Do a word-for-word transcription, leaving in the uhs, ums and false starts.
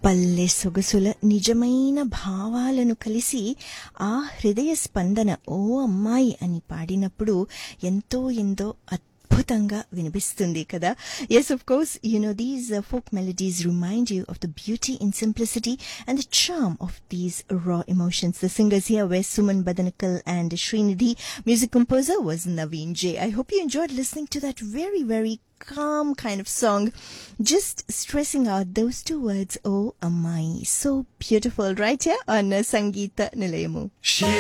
పల్లె సొగసుల నిజమైన భావాలను కలిసి ఆ హృదయ స్పందన ఓ అమ్మాయి అని పాడినప్పుడు ఎంతో ఎంతో అద్భుతంగా వినిపిస్తుంది కదా. Yes, of course, you know, these uh, folk melodies remind you of the beauty and simplicity and the charm of these raw emotions. The singers here were Suman Badanakal and Srinidhi. Music composer was Naveen J. I hope you enjoyed listening to that very, very calm kind of song, just stressing out those two words, oh amai. So beautiful, right here on uh, Sangeeta Nilayamu.